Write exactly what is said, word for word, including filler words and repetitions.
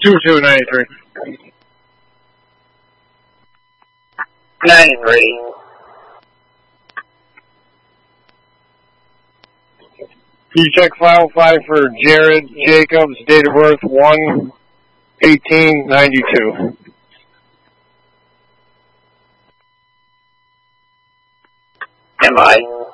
two two ninety-three. ninety-three. Can you check file five for Jared Jacobs, date of birth one eighteen ninety-two? Am I?